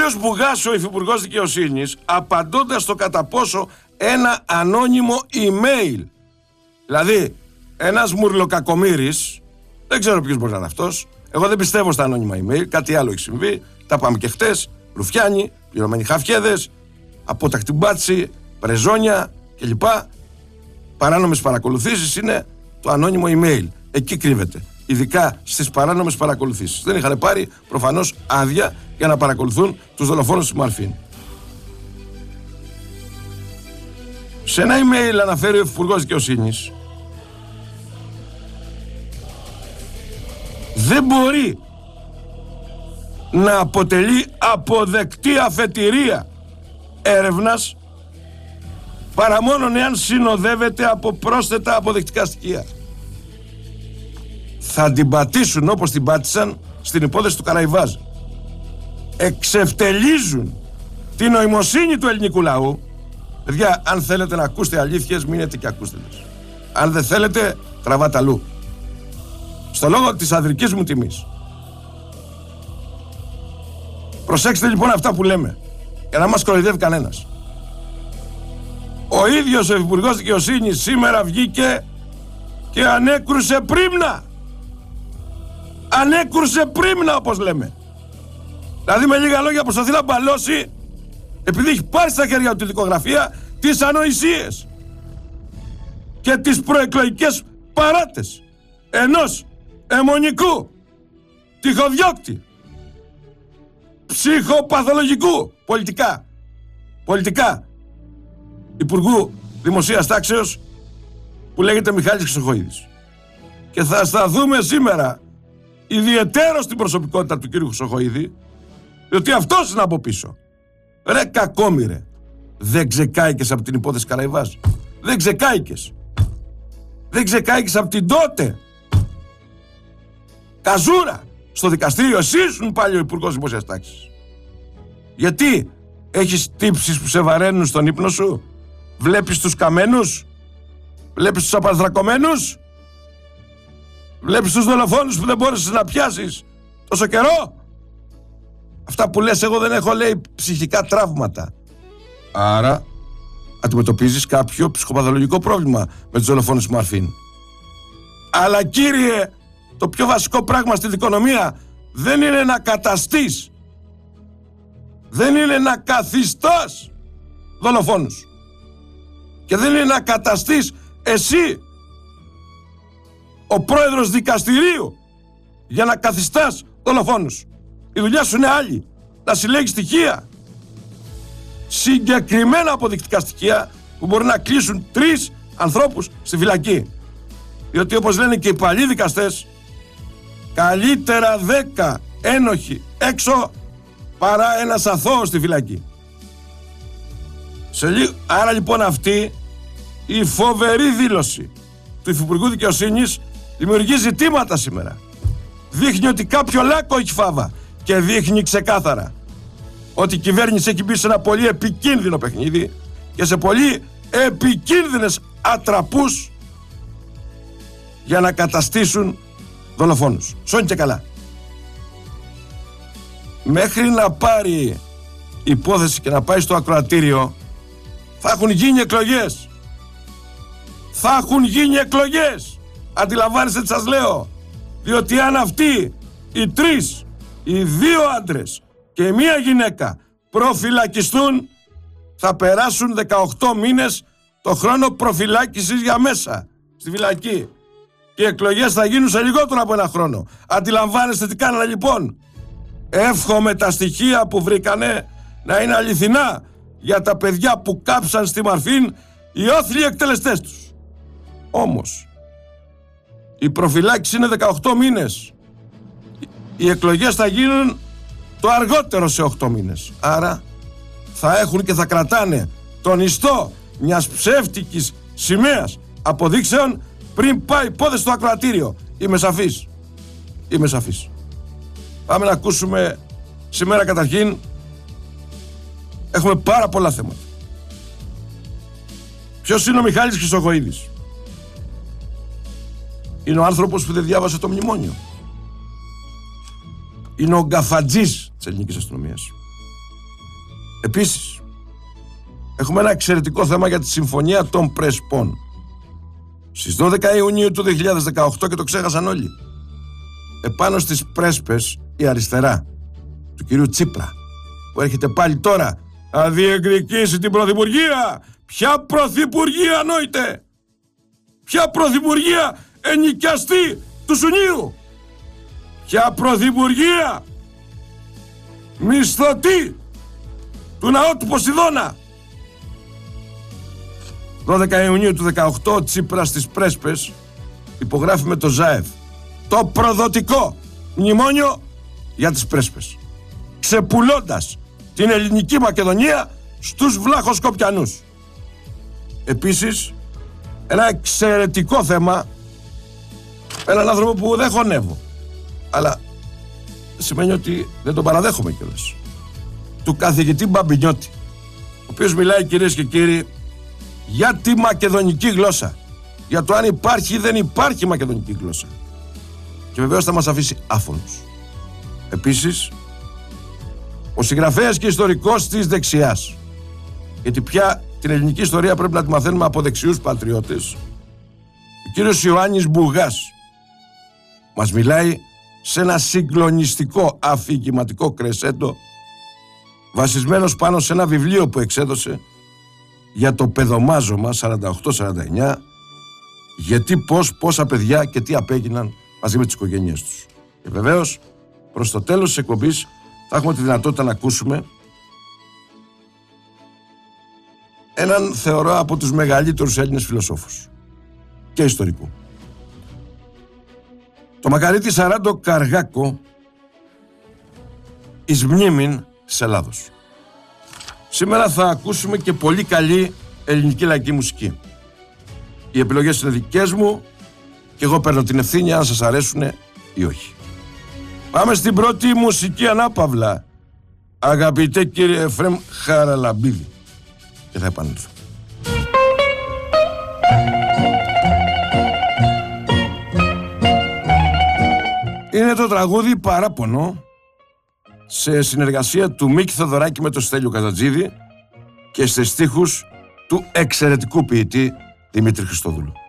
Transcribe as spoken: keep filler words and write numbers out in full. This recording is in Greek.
κύριος Μπουγάς, ο υφυπουργός δικαιοσύνης, απαντώντας στο κατά πόσο ένα ανώνυμο email, δηλαδή ένας μουρλοκακομύρης, δεν ξέρω ποιος μπορεί να είναι αυτός, εγώ δεν πιστεύω στα ανώνυμα email, κάτι άλλο έχει συμβεί, τα πάμε και χτες, Ρουφιάνοι, πληρωμένοι χαφιέδες, απότακτη μπάτση, πρεζόνια κλπ. Παράνομες παρακολουθήσεις είναι το ανώνυμο email. Εκεί κρύβεται. Ειδικά στις παράνομες παρακολουθήσεις. Δεν είχαν πάρει προφανώς άδεια για να παρακολουθούν τους δολοφόνους της Μαρφίν. Σε ένα email αναφέρει ο Υφυπουργός Δικαιοσύνης, δεν μπορεί να αποτελεί αποδεκτή αφετηρία έρευνας παρά μόνον εάν συνοδεύεται από πρόσθετα αποδεικτικά στοιχεία. Θα την πατήσουν όπως την πάτησαν στην υπόθεση του Καραϊβάζ. Εξευτελίζουν την νοημοσύνη του ελληνικού λαού. Παιδιά, αν θέλετε να ακούσετε αλήθειες, μείνετε και ακούστε τις. Αν δεν θέλετε, τραβάτε αλλού. Στο λόγο της ανδρικής μου τιμής. Προσέξτε λοιπόν αυτά που λέμε, για να μας κοροϊδεύει κανένας. Ο ίδιος ο Υφυπουργός Δικαιοσύνης σήμερα βγήκε και ανέκρουσε πρίμνα. Ανέκρουσε πρίμνα, όπως λέμε. Δηλαδή με λίγα λόγια προσπαθεί να μπαλώσει, επειδή έχει πάρει στα χέρια του τη δικογραφία, τις ανοησίες και τις προεκλογικές παράτες ενός αιμονικού τυχοδιώκτη ψυχοπαθολογικού πολιτικά πολιτικά Υπουργού Δημοσίας Τάξεως που λέγεται Μιχάλης Χρυσοχοΐδης. Και θα σταθούμε σήμερα ιδιαιτέρως στην προσωπικότητα του κύριου Χρυσοχοΐδη, διότι αυτός είναι από πίσω. Ρε κακόμοιρε, δεν ξεκάηκες από την υπόθεση Καραϊβάζ. Δεν ξεκάηκες. Δεν ξεκάηκες από την τότε καζούρα στο δικαστήριο. Εσύ ήσουν πάλι ο Υπουργός Δημοσίας Τάξης. Γιατί έχεις τύψεις που σε βαραίνουν στον ύπνο σου? Βλέπεις τους καμένους? Βλέπεις τους απανθρακωμένους? Βλέπεις τους δολοφόνους που δεν μπόρεσες να πιάσεις τόσο καιρό? Αυτά που λες, εγώ δεν έχω, λέει, ψυχικά τραύματα. Άρα αντιμετωπίζεις κάποιο ψυχοπαθολογικό πρόβλημα με τους δολοφόνους του Μαρφίν. Αλλά κύριε, το πιο βασικό πράγμα στη δικονομία δεν είναι να καταστείς, δεν είναι να καθιστάς δολοφόνους, και δεν είναι να καταστείς εσύ ο πρόεδρος δικαστηρίου για να καθιστάς δολοφόνους. Η δουλειά σου είναι άλλη. Να συλλέγεις στοιχεία, συγκεκριμένα αποδεικτικά στοιχεία που μπορεί να κλείσουν τρεις ανθρώπους στη φυλακή. Διότι όπως λένε και οι παλιοί δικαστές, καλύτερα δέκα ένοχοι έξω παρά ένας αθώος στη φυλακή. Σε λί... Άρα λοιπόν αυτή η φοβερή δήλωση του Υφυπουργού Δικαιοσύνης δημιουργεί ζητήματα σήμερα. Δείχνει ότι κάποιο λάκκο έχει φάβα και δείχνει ξεκάθαρα ότι η κυβέρνηση έχει μπει σε ένα πολύ επικίνδυνο παιχνίδι και σε πολύ επικίνδυνες ατραπούς για να καταστήσουν δολοφόνους. Σώνει και καλά. Μέχρι να πάρει υπόθεση και να πάει στο ακροατήριο θα έχουν γίνει εκλογές. Θα έχουν γίνει εκλογές. Αντιλαμβάνεστε τι σας λέω? Διότι αν αυτοί οι τρεις, οι δύο άντρες και μία γυναίκα προφυλακιστούν, θα περάσουν δεκαοκτώ μήνες το χρόνο προφυλάκησης για μέσα στη φυλακή. Και οι εκλογές θα γίνουν σε λιγότερο από ένα χρόνο. Αντιλαμβάνεστε τι κάνανε λοιπόν? Εύχομαι τα στοιχεία που βρήκανε να είναι αληθινά για τα παιδιά που κάψαν στη Μαρφίν οι όθλοι εκτελεστές τους. Όμως η προφυλάκηση είναι δεκαοκτώ μήνες. Οι εκλογές θα γίνουν το αργότερο σε οκτώ μήνες. Άρα θα έχουν και θα κρατάνε τον ιστό μιας ψεύτικης σημαίας αποδείξεων πριν πάει υπόθεση στο ακροατήριο. Είμαι σαφής. Είμαι σαφής. Πάμε να ακούσουμε σήμερα καταρχήν. Έχουμε πάρα πολλά θέματα. Ποιος είναι ο Μιχάλης Χρυσοχοΐδης? Είναι ο άνθρωπος που δεν διάβασε το μνημόνιο. Είναι ο γκαφατζής της ελληνικής αστυνομίας. Επίσης, έχουμε ένα εξαιρετικό θέμα για τη Συμφωνία των Πρεσπών. Στις δώδεκα Ιουνίου του δύο χιλιάδες δεκαοκτώ, και το ξέχασαν όλοι, επάνω στις πρέσπες η αριστερά του κυρίου Τσίπρα, που έρχεται πάλι τώρα να διεκδικήσει την πρωθυπουργία. Ποια πρωθυπουργία εννοείται? Ποια πρωθυπουργία ενοικιαστή του Σουνίου? Ποια πρωθυπουργία μισθωτή του ναού του Ποσειδώνα? δώδεκα Ιουνίου του δεκαοκτώ, ο Τσίπρας στις πρέσπες υπογράφει με το ΖΑΕΒ το προδοτικό μνημόνιο για τις πρέσπες, ξεπουλώντας την ελληνική Μακεδονία στους βλαχοσκοπιανούς. Επίσης, ένα εξαιρετικό θέμα, έναν άνθρωπο που δεν χωνεύω, αλλά σημαίνει ότι δεν τον παραδέχομαι κιόλας, του καθηγητή Μπαμπινιώτη, ο οποίος μιλάει, κυρίες και κύριοι, για τη μακεδονική γλώσσα, για το αν υπάρχει ή δεν υπάρχει μακεδονική γλώσσα, και βεβαίως θα μας αφήσει άφωνους. Επίσης, ο συγγραφέας και ιστορικός της δεξιάς, γιατί πια την ελληνική ιστορία πρέπει να τη μαθαίνουμε από δεξιούς πατριώτες, ο κύριος Ιωάννης Μπουγάς, μας μιλάει σε ένα συγκλονιστικό αφηγηματικό κρεσέντο, βασισμένος πάνω σε ένα βιβλίο που εξέδωσε για το παιδομάζωμα σαράντα οκτώ σαράντα εννιά, γιατί, πώς, πόσα παιδιά και τι απέγιναν μαζί με τις οικογένειές τους. Και βεβαίως, προς το τέλος της εκπομπής θα έχουμε τη δυνατότητα να ακούσουμε έναν, θεωρώ, από τους μεγαλύτερους Έλληνες φιλοσόφους και ιστορικού, το Μακαρίτη Σαράντο Καργάκο, εις μνήμην της Ελλάδος. Σήμερα θα ακούσουμε και πολύ καλή ελληνική λαϊκή μουσική. Οι επιλογές είναι δικές μου και εγώ παίρνω την ευθύνη αν σας αρέσουνε ή όχι. Πάμε στην πρώτη μουσική ανάπαυλα, αγαπητέ κύριε Εφραίμ Χαραλαμπίδη, και θα επανέλθω. Είναι το τραγούδι Παράπονο, σε συνεργασία του Μίκη Θοδωράκη με τον Στέλιο Καζατζίδη και σε στίχους του εξαιρετικού ποιητή Δημήτρη Χριστοδούλου.